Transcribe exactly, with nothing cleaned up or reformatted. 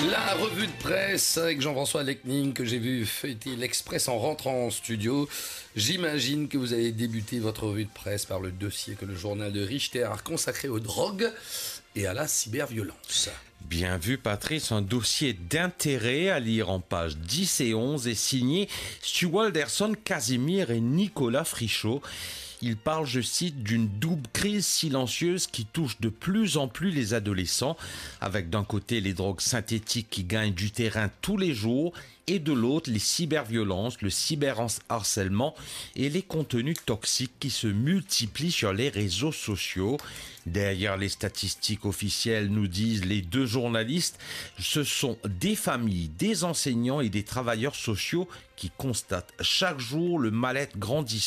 La revue de presse avec Jean-François Lecning que j'ai vu feuilleter l'Express en rentrant en studio. J'imagine que vous avez débuté votre revue de presse par le dossier que le journal de Richter a consacré aux drogues et à la cyberviolence. Bien vu Patrice, un dossier d'intérêt à lire en pages dix et onze est signé Stu Alderson, Casimir et Nicolas Frichot. Il parle, je cite, d'une double crise silencieuse qui touche de plus en plus les adolescents, avec d'un côté les drogues synthétiques qui gagnent du terrain tous les jours et de l'autre les cyberviolences, le cyberharcèlement et les contenus toxiques qui se multiplient sur les réseaux sociaux. Derrière les statistiques officielles, nous disent les deux journalistes, ce sont des familles, des enseignants et des travailleurs sociaux qui constatent chaque jour le mal-être grandissant